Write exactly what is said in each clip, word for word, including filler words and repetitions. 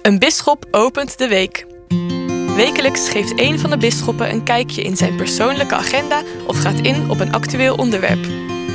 Een bisschop opent de week. Wekelijks geeft een van de bisschoppen een kijkje in zijn persoonlijke agenda of gaat in op een actueel onderwerp.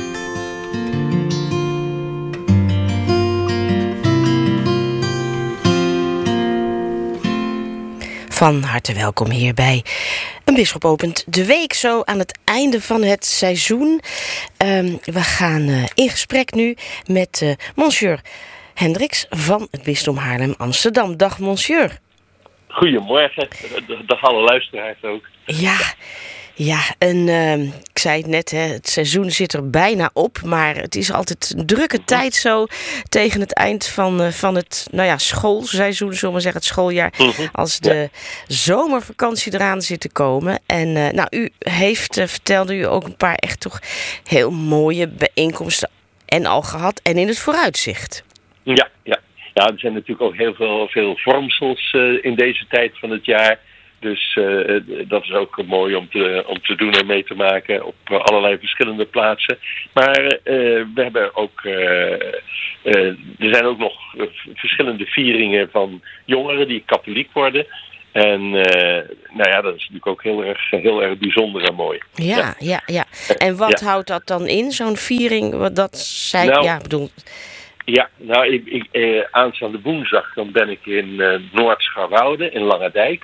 Van harte welkom hier bij Een Bisschop opent de week, zo aan het einde van het seizoen. Um, we gaan uh, in gesprek nu met uh, monsieur Hendricks van het Bisdom Haarlem-Amsterdam. Dag monsieur. Goedemorgen, dag alle luisteraars ook. Ja, ja en uh, ik zei het net, hè, het seizoen zit er bijna op, maar het is altijd een drukke mm-hmm. tijd zo tegen het eind van, uh, van het nou ja, schoolseizoen, zullen we maar zeggen, het schooljaar, mm-hmm. als de ja. zomervakantie eraan zit te komen. En uh, nou, u heeft, uh, vertelde u ook een paar echt toch heel mooie bijeenkomsten en al gehad en in het vooruitzicht. Ja, ja. Ja, er zijn natuurlijk ook heel veel, veel vormsels uh, in deze tijd van het jaar. Dus uh, dat is ook mooi om te, om te doen en mee te maken op allerlei verschillende plaatsen. Maar uh, we hebben ook, uh, uh, er zijn ook nog verschillende vieringen van jongeren die katholiek worden. En uh, nou ja, dat is natuurlijk ook heel erg, heel erg bijzonder en mooi. Ja, ja, ja. ja. En wat ja. houdt dat dan in, zo'n viering? Wat dat zei, nou, ja, bedoel... Ja, nou, ik, ik, eh, aanstaande woensdag dan ben ik in uh, Noord-Scharwoude in Langendijk.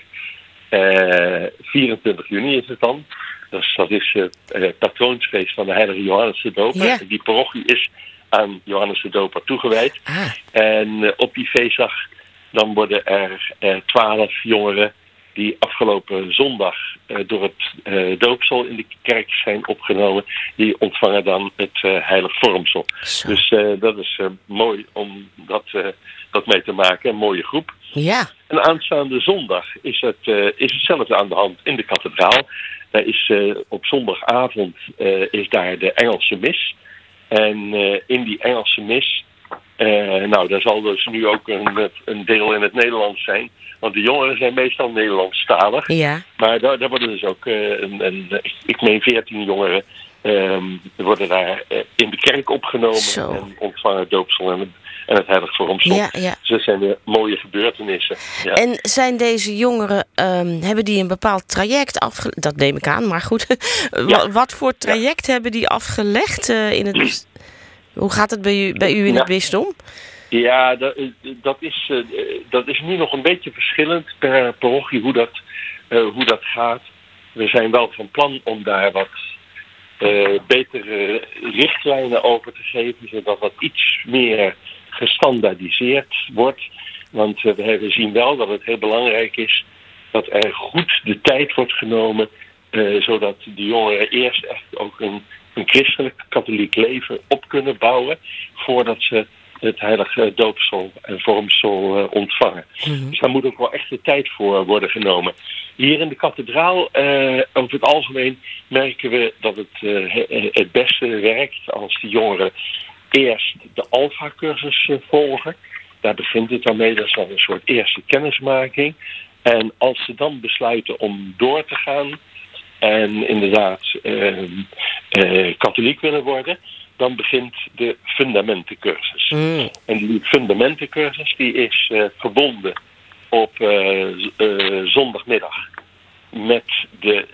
Uh, vierentwintig juni is het dan. Dus dat is het uh, patroonsfeest van de heilige Johannes de Doper. Ja. Die parochie is aan Johannes de Doper toegewijd. Ah. En uh, op die feestdag dan worden er twaalf uh, jongeren die afgelopen zondag uh, door het uh, doopsel in de kerk zijn opgenomen, die ontvangen dan het uh, heilig vormsel. Zo. Dus uh, dat is uh, mooi om dat, uh, dat mee te maken. Een mooie groep. Ja. En aanstaande zondag is, het, uh, is hetzelfde aan de hand in de kathedraal. Daar is uh, op zondagavond uh, is daar de Engelse mis. En uh, in die Engelse mis, uh, nou daar zal dus nu ook een, een deel in het Nederlands zijn. Want de jongeren zijn meestal Nederlandstalig. Ja. Maar daar, daar worden dus ook, uh, een, een, ik meen veertien jongeren, um, worden daar uh, in de kerk opgenomen. Zo. En ontvangen het doopsel en, en het heilig vormsel. Ja, ja. Dus dat zijn de mooie gebeurtenissen. Ja. En zijn deze jongeren, um, hebben die een bepaald traject afgelegd? Dat neem ik aan, maar goed. Ja. Wat voor traject ja. hebben die afgelegd uh, in het... Hoe gaat het bij u, bij u in ja. het bisdom? Ja, dat, dat, is, uh, dat is nu nog een beetje verschillend per parochie hoe dat, uh, hoe dat gaat. We zijn wel van plan om daar wat uh, betere richtlijnen over te geven, zodat dat iets meer gestandaardiseerd wordt. Want uh, we zien wel dat het heel belangrijk is dat er goed de tijd wordt genomen, uh, zodat de jongeren eerst echt ook een, een christelijk katholiek leven op kunnen bouwen, voordat ze het heilige doopsel en vormsel uh, ontvangen. Mm-hmm. Dus daar moet ook wel echt de tijd voor worden genomen. Hier in de kathedraal, uh, over het algemeen, merken we dat het uh, het beste werkt als de jongeren eerst de Alpha-cursus uh, volgen. Daar begint het dan mee, dat is dan een soort eerste kennismaking. En als ze dan besluiten om door te gaan en inderdaad uh, uh, katholiek willen worden, dan begint de fundamentencursus. Mm. En die fundamentencursus die is uh, verbonden op uh, uh, zondagmiddag met de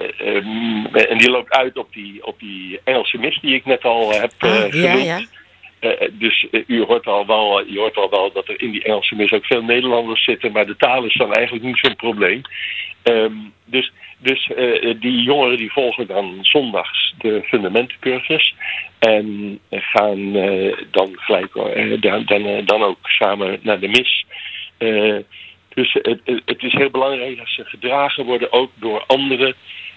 uh, uh, en die loopt uit op die op die Engelse mis die ik net al heb uh, ah, genoemd. Ja, ja. Uh, dus uh, u hoort al wel, je hoort al wel dat er in die Engelse mis ook veel Nederlanders zitten, maar de taal is dan eigenlijk niet zo'n probleem. Um, dus dus uh, die jongeren die volgen dan zondags de fundamentencursus en gaan uh, dan gelijk uh, dan, dan, uh, dan ook samen naar de mis. Uh, dus het, het is heel belangrijk dat ze gedragen worden ook door andere,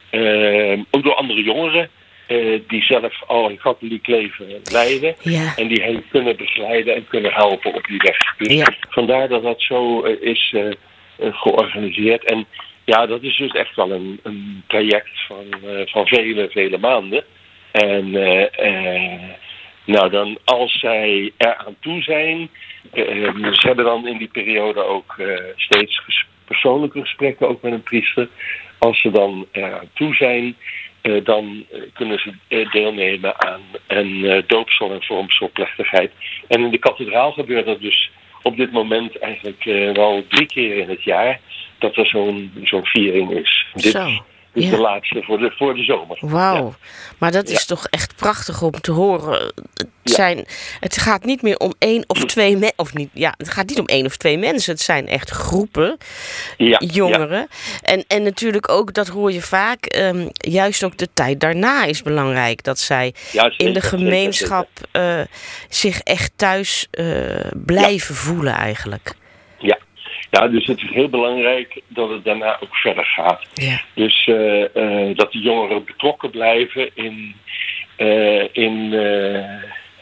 uh, ook door andere jongeren. Uh, die zelf al een katholiek leven leiden. Ja. En die hen kunnen begeleiden en kunnen helpen op die weg. Dus ja. vandaar dat dat zo uh, is uh, uh, georganiseerd. En ja, dat is dus echt wel een, een traject van, uh, van vele, vele maanden. En uh, uh, nou dan, als zij er aan toe zijn, uh, ze hebben dan in die periode ook uh, steeds ges- persoonlijke gesprekken, ook met een priester. Als ze dan er aan toe zijn, Uh, dan uh, kunnen ze uh, deelnemen aan een uh, doopsel- en vormselplechtigheid. En in de kathedraal gebeurt dat dus op dit moment eigenlijk uh, wel drie keer in het jaar dat er zo'n, zo'n viering is. Dit Zo. is Ja. de laatste voor de, voor de zomer. Wauw, Ja. maar dat is Ja. toch echt prachtig om te horen. Het, Ja. zijn, het gaat niet meer om één of twee mensen. Of niet, ja, het gaat niet om één of twee mensen. Het zijn echt groepen Ja. jongeren. Ja. En, en natuurlijk ook, dat hoor je vaak, um, juist ook de tijd daarna is belangrijk. Dat zij Ja, zeker, in de gemeenschap zeker, zeker. Uh, zich echt thuis uh, blijven ja. voelen eigenlijk. Ja. Ja, dus het is heel belangrijk dat het daarna ook verder gaat. Ja. Dus uh, uh, dat de jongeren betrokken blijven in, uh, in uh,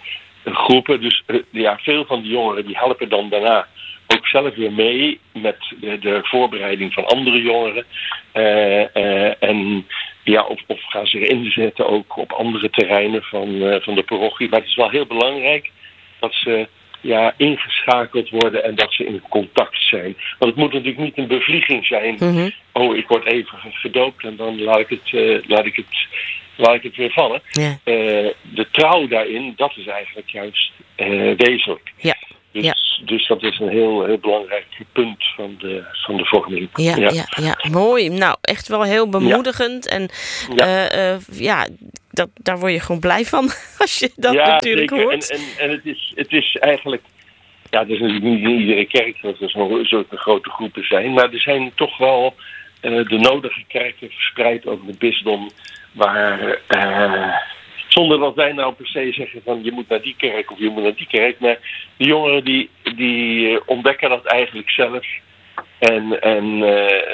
groepen. Dus uh, ja, veel van die jongeren die helpen dan daarna ook zelf weer mee met de, de voorbereiding van andere jongeren. Uh, uh, en ja, of, of gaan zich inzetten ook op andere terreinen van, uh, van de parochie. Maar het is wel heel belangrijk dat ze ja, ingeschakeld worden en dat ze in contact zijn. Want het moet natuurlijk niet een bevlieging zijn. Mm-hmm. Oh, ik word even gedoopt en dan laat ik het, uh, laat ik het, laat ik het weer vallen. Yeah. Uh, de trouw daarin, dat is eigenlijk juist uh, wezenlijk. Ja. Dus, ja. dus dat is een heel, heel belangrijk punt van de, van de vorming. Ja, ja. Ja, ja, mooi. Nou, echt wel heel bemoedigend. Ja. En ja, uh, uh, ja dat, daar word je gewoon blij van als je dat ja, natuurlijk zeker. hoort. En, en, en het, is, het is eigenlijk... Ja, het is natuurlijk niet in iedere kerk dat er zo'n zulke grote groepen zijn. Maar er zijn toch wel uh, de nodige kerken verspreid over het bisdom. Waar, uh, zonder dat wij nou per se zeggen van je moet naar die kerk of je moet naar die kerk. Maar de jongeren die, die ontdekken dat eigenlijk zelf. En, en uh,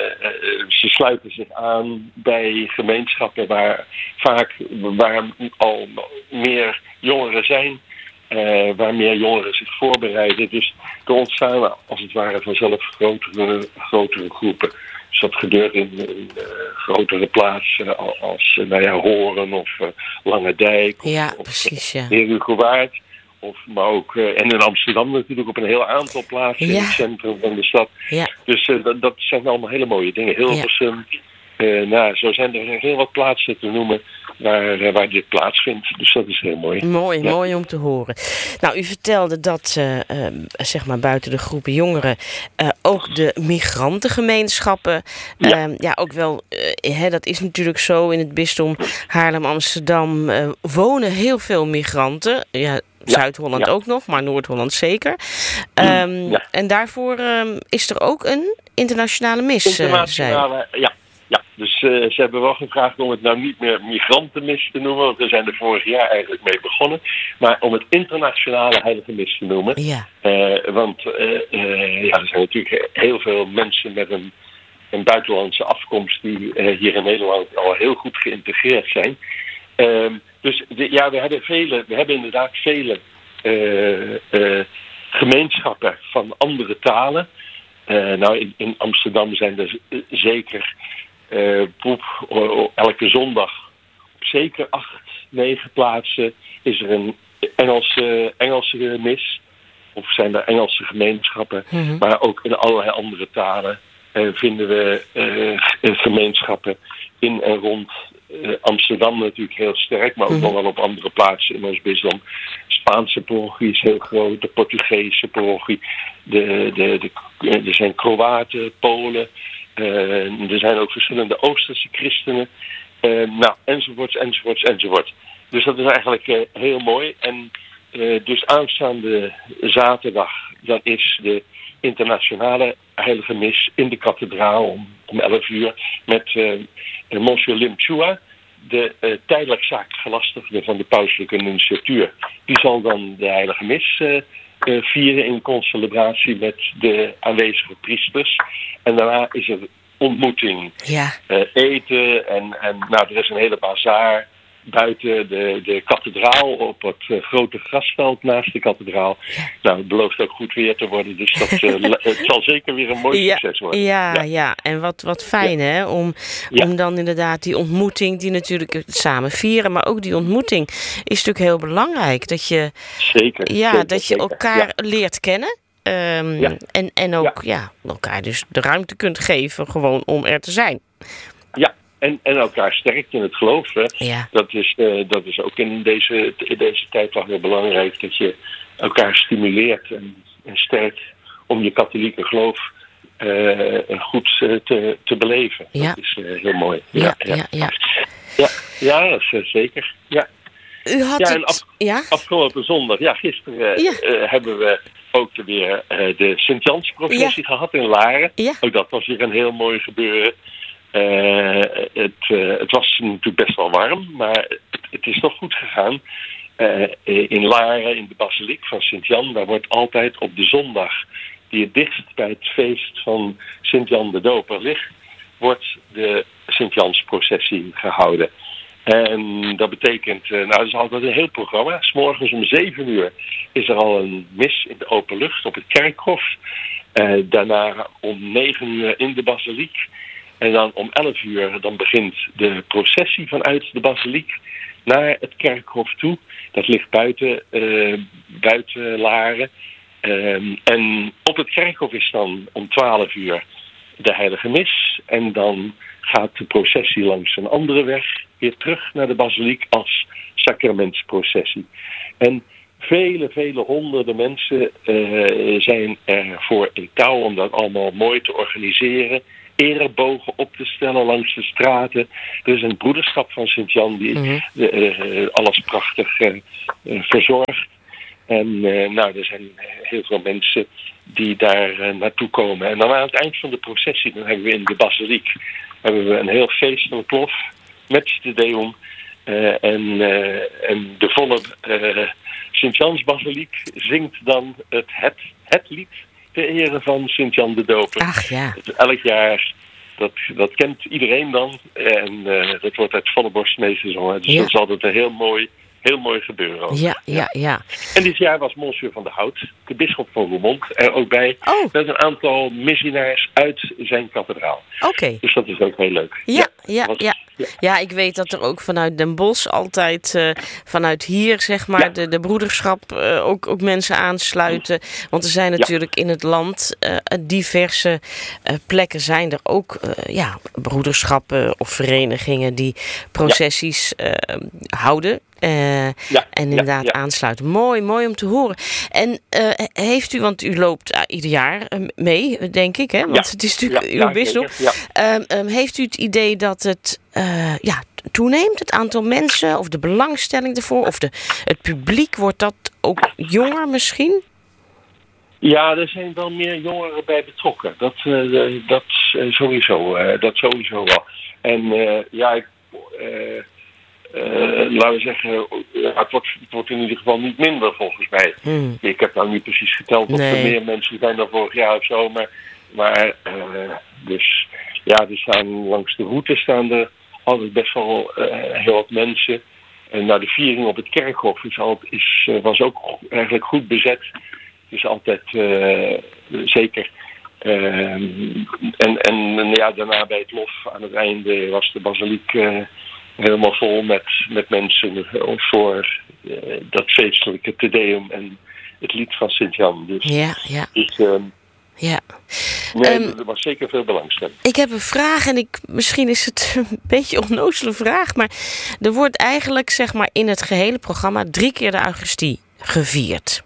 uh, ze sluiten zich aan bij gemeenschappen waar vaak waar al meer jongeren zijn. Uh, waar meer jongeren zich voorbereiden. Dus er ontstaan als het ware vanzelf grotere, grotere groepen. Dus dat gebeurt in, in uh, grotere plaatsen als, als uh, nou ja, Horen of uh, Langendijk. Of, ja, of precies, ja. Herugewaard. Of, maar ook, uh, en in Amsterdam natuurlijk op een heel aantal plaatsen ja. in het centrum van de stad. Ja. Dus uh, dat, dat zijn allemaal hele mooie dingen. Hilversum. Ja. Uh, nou, zo zijn er heel wat plaatsen te noemen waar, uh, waar dit plaatsvindt. Dus dat is heel mooi. Mooi, ja. mooi om te horen. Nou, u vertelde dat uh, uh, zeg maar buiten de groepen jongeren uh, ook de migrantengemeenschappen, ja, uh, ja ook wel, uh, hè, dat is natuurlijk zo in het bisdom Haarlem-Amsterdam uh, wonen heel veel migranten. Ja, Zuid-Holland ja. ook nog, maar Noord-Holland zeker. Um, ja. En daarvoor um, is er ook een internationale mis. Internationale, uh, ja. Ja, dus uh, ze hebben wel gevraagd om het nou niet meer migrantenmis te noemen, want we zijn er vorig jaar eigenlijk mee begonnen, maar om het internationale heilige mis te noemen. Ja. Uh, want uh, uh, ja, er zijn natuurlijk heel veel mensen met een, een buitenlandse afkomst die uh, hier in Nederland al heel goed geïntegreerd zijn. Uh, dus de, ja, we hebben, vele, we hebben inderdaad vele uh, uh, gemeenschappen van andere talen. Uh, nou, in, in Amsterdam zijn er z- zeker uh, poep, uh, elke zondag op zeker acht, negen plaatsen is er een Engelse, Engelse mis. Of zijn er Engelse gemeenschappen. Mm-hmm. Maar ook in allerlei andere talen uh, vinden we uh, gemeenschappen in en rond uh, Amsterdam natuurlijk heel sterk. Maar ook mm-hmm. nog wel op andere plaatsen in ons bisdom. Spaanse parochie is heel groot, de Portugese parochie, de, de, de, er zijn Kroaten, Polen, uh, er zijn ook verschillende Oosterse christenen, uh, nou, enzovoorts, enzovoorts, enzovoorts. Dus dat is eigenlijk uh, heel mooi. En uh, dus aanstaande zaterdag, dan is de internationale heilige mis in de kathedraal om, om elf uur met uh, Monsieur Lim Chua, de uh, tijdelijk zaakgelastigde van de pauselijke nunciatuur. Die zal dan de heilige mis uh, uh, vieren in concelebratie met de aanwezige priesters. En daarna is er ontmoeting, ja. uh, eten en, en nou, er is een hele bazaar buiten de, de kathedraal op het uh, grote grasveld naast de kathedraal. Ja. Nou, het belooft ook goed weer te worden, dus dat, uh, het zal zeker weer een mooi ja, succes worden. Ja, ja. ja. En wat, wat fijn, ja. hè, om, ja. om dan inderdaad die ontmoeting, die natuurlijk samen vieren, maar ook die ontmoeting is natuurlijk heel belangrijk. Dat je, zeker, ja, zeker, dat je zeker. elkaar ja. leert kennen. Um, ja. en, en ook ja. ja, elkaar dus de ruimte kunt geven gewoon om er te zijn. Ja. En, en elkaar sterkt in het geloof. Hè. Ja. Dat, is, uh, dat is ook in deze, in deze tijd wel heel belangrijk. Dat je elkaar stimuleert en, en sterkt om je katholieke geloof uh, goed uh, te, te beleven. Ja. Dat is uh, heel mooi. Ja, ja, ja. ja. ja, ja dat is uh, zeker. Ja. U had ja, en het... af, ja? afgelopen zondag, ja, gisteren Ja. Uh, hebben we ook weer uh, de Sint-Jans-processie Ja. gehad in Laren. Ja. Ook dat was weer een heel mooi gebeuren. Uh, het, uh, het was natuurlijk best wel warm, maar het, het is toch goed gegaan. Uh, in Laren, in de basiliek van Sint-Jan, daar wordt altijd op de zondag die het dichtst bij het feest van Sint-Jan de Doper ligt, wordt de Sint-Jans-processie gehouden. En dat betekent, uh, nou, dat is altijd een heel programma. 's Morgens om zeven uur is er al een mis in de open lucht op het kerkhof. Uh, daarna om negen uur in de basiliek. En dan om elf uur dan begint de processie vanuit de basiliek naar het kerkhof toe. Dat ligt buiten, uh, buiten Laren. Um, en op het kerkhof is dan om twaalf uur de heilige mis. En dan gaat de processie langs een andere weg weer terug naar de basiliek als sacramentsprocessie. En vele, vele honderden mensen uh, zijn ervoor in touw om dat allemaal mooi te organiseren. Erebogen op te stellen langs de straten. Er is een broederschap van Sint-Jan die mm-hmm. uh, uh, alles prachtig uh, uh, verzorgt. En uh, nou, er zijn heel veel mensen die daar uh, naartoe komen. En dan aan het eind van de processie, dan hebben we in de basiliek hebben we een heel feestelijk lof met Te Deum. Uh, en, uh, en de volle uh, Sint-Jans-basiliek zingt dan het, het, het lied ter ere van Sint-Jan de Doper. Ach ja. Dus elk jaar, dat, dat kent iedereen dan. En uh, dat wordt uit volle borst meegezongen. Dus ja. Dat is altijd een heel mooi, heel mooi gebeuren. Ook. Ja, ja, ja. En dit jaar was Monsieur van der Hout, de bisschop van Roermond, er ook bij. Oh. Met een aantal missionaars uit zijn kathedraal. Oké. Okay. Dus dat is ook heel leuk. Ja, ja, ja. Was, ja. Ja. ja, ik weet dat er ook vanuit Den Bosch altijd, uh, vanuit hier zeg maar, ja. de, de broederschap uh, ook, ook mensen aansluiten. Want er zijn natuurlijk ja. in het land uh, diverse uh, plekken zijn er ook uh, ja, broederschappen of verenigingen die processies uh, houden. Uh, ja, en inderdaad ja, ja. aansluiten. Mooi, mooi om te horen. En uh, heeft u, want u loopt uh, ieder jaar uh, mee, denk ik, hè? Want ja. het is natuurlijk ja, uw bisschop. Ja, ja. um, um, heeft u het idee dat het uh, ja, toeneemt, het aantal mensen, of de belangstelling ervoor, of de, het publiek, wordt dat ook jonger misschien? Ja, er zijn wel meer jongeren bij betrokken. Dat, uh, dat, uh, sowieso, uh, dat sowieso wel. En uh, ja, ik... Uh, Uh, laten we zeggen, uh, het, wordt, het wordt in ieder geval niet minder volgens mij. Hmm. Ik heb nou niet precies geteld of nee. er meer mensen zijn dan vorig jaar of zo. Maar, maar uh, dus ja, er staan langs de route staan er altijd best wel uh, heel wat mensen. En nou, de viering op het kerkhof is altijd, is, uh, was ook eigenlijk goed bezet. Dus altijd uh, zeker. Uh, en, en ja, daarna bij het lof aan het einde was de basiliek Uh, helemaal vol met, met mensen voor uh, dat feestelijke Te Deum en het lied van Sint-Jan. Dus, ja, ja. Dus, uh, ja. Nee, um, er was zeker veel belangstelling. Ik heb een vraag en ik, misschien is het een beetje een onnozele vraag, maar er wordt eigenlijk zeg maar in het gehele programma drie keer de Eucharistie gevierd.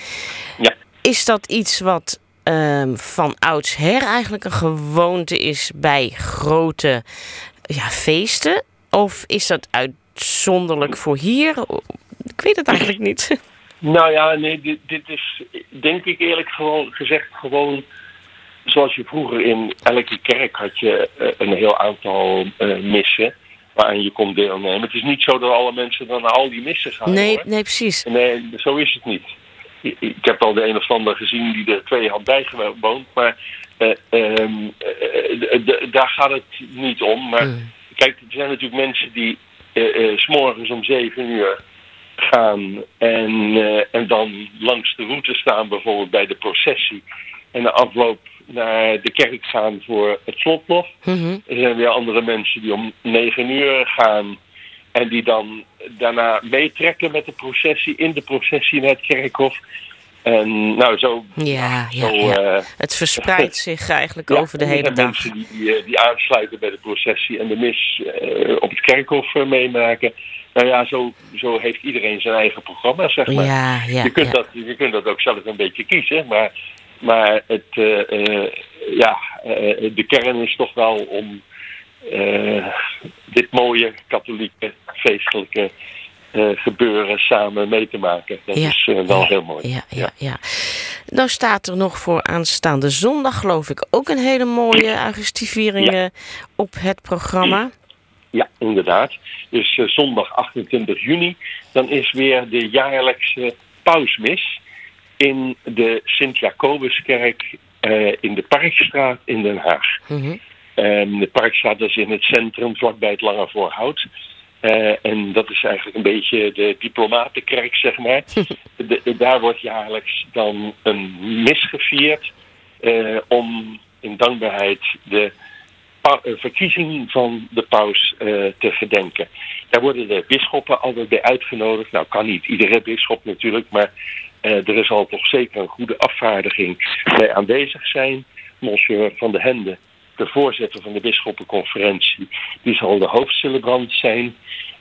Ja. Is dat iets wat um, van oudsher eigenlijk een gewoonte is bij grote ja, feesten? Of is dat uitzonderlijk voor hier? Ik weet het eigenlijk niet. Nou ja, nee, dit, dit is denk ik eerlijk gewoon gezegd gewoon zoals je vroeger in elke kerk had je uh, een heel aantal uh, missen waaraan je kon deelnemen. Het is niet zo dat alle mensen dan naar al die missen gaan. Nee, hoor. nee, precies. Nee, zo is het niet. Ik heb al de een of ander gezien die er twee had bijgewoond, maar uh, um, uh, d- d- daar gaat het niet om. Maar mm. Kijk, er zijn natuurlijk mensen die uh, uh, 's morgens om zeven uur gaan en, uh, en dan langs de route staan, bijvoorbeeld bij de processie. En de afloop naar de kerk gaan voor het slotlof. Mm-hmm. Er zijn weer andere mensen die om negen uur gaan en die dan daarna meetrekken met de processie, in de processie naar het kerkhof. En nou, zo... Ja, ja, zo, ja. Uh, het verspreidt zich eigenlijk ja, over de hele dag. Mensen die, die aansluiten bij de processie en de mis uh, op het kerkhof uh, meemaken. Nou ja, zo, zo heeft iedereen zijn eigen programma, zeg maar. Ja, ja, je, kunt ja. dat, je kunt dat ook zelf een beetje kiezen, maar Maar het, uh, uh, ja, uh, de kern is toch wel om uh, dit mooie katholieke feestelijke uh, gebeuren samen mee te maken. Dat ja. is uh, wel ja. heel mooi. Ja, ja, ja. Nou staat er nog voor aanstaande zondag, geloof ik, ook een hele mooie Augustusviering ja. op het programma. Ja, inderdaad. Dus uh, zondag achtentwintig juni, dan is weer de jaarlijkse pausmis in de Sint-Jacobuskerk uh, in de Parkstraat in Den Haag. Mm-hmm. Um, de Parkstraat is in het centrum, vlakbij het Lange Voorhout. Uh, en dat is eigenlijk een beetje de diplomatenkerk, zeg maar. de, de, daar wordt jaarlijks dan een mis gevierd uh, om in dankbaarheid de pa- uh, verkiezing van de paus uh, te gedenken. Daar worden de bisschoppen altijd bij uitgenodigd. Nou, kan niet iedere bisschop natuurlijk, maar uh, er zal toch zeker een goede afvaardiging bij aanwezig zijn. Monsieur van de Hende, de voorzitter van de bisschoppenconferentie, die zal de hoofdcelebrant zijn.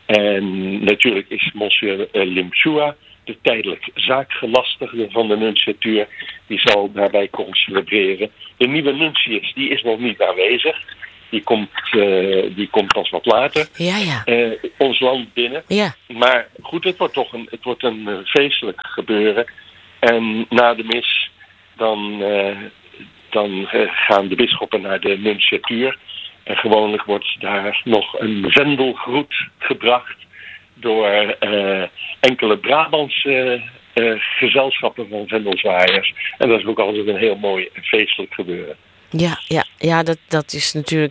En natuurlijk is Monsieur Limchua, de tijdelijk zaakgelastigde van de nunciatuur, die zal daarbij komen celebreren. De nieuwe nuntius, die is nog niet aanwezig. Die komt, uh, die komt pas wat later ja, ja. Uh, ons land binnen. Ja. Maar goed, het wordt toch een, het wordt een uh, feestelijk gebeuren. En na de mis dan... Uh, Dan uh, gaan de bisschoppen naar de nunciatuur. En gewoonlijk wordt daar nog een vendelgroet gebracht door uh, enkele Brabantse uh, uh, gezelschappen van vendelzwaaiers. En dat is ook altijd een heel mooi en feestelijk gebeuren. Ja, ja, ja dat, dat is natuurlijk...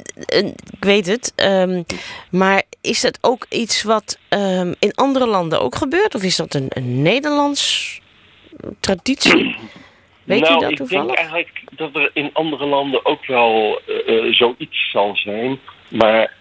Ik weet het, um, maar is dat ook iets wat um, in andere landen ook gebeurt? Of is dat een, een Nederlands traditie? Weet nou, u dat ik toevallig? denk eigenlijk dat er in andere landen ook wel uh, zoiets zal zijn. Maar